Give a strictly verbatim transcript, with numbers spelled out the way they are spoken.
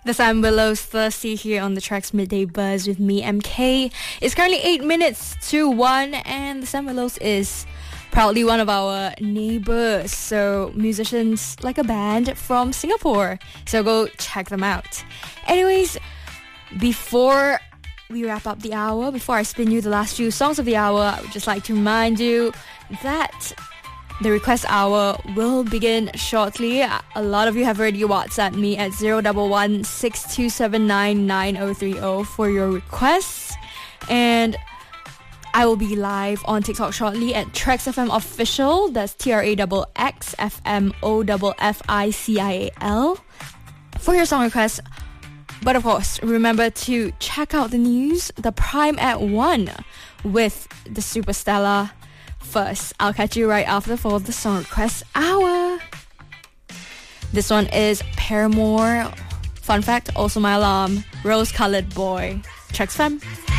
The Sam Willows Thirsty here on the Tracks Midday Buzz with me, M K. It's currently eight minutes to one, and the Sam Willows is proudly one of our neighbors. So musicians like a band from Singapore. So go check them out. Anyways, before we wrap up the hour, before I spin you the last few songs of the hour, I would just like to remind you that the request hour will begin shortly. A lot of you have already WhatsApped me at zero one one six two seven nine nine zero three zero for your requests. And I will be live on TikTok shortly at Tracks F M Official. That's T R A X X F M O F F I C I A L for your song requests. But of course, remember to check out the news, the Prime at one with the Superstella. First, I'll catch you right after for the song request hour. This one is Paramore. Fun fact, also my alarm. Rose Colored Boy. Tracks F M.